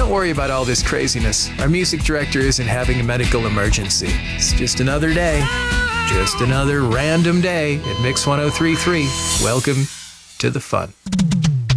Don't worry about all this craziness. Our music director isn't having a medical emergency. It's just another day. Just another random day at Mix 1033. Welcome to the fun.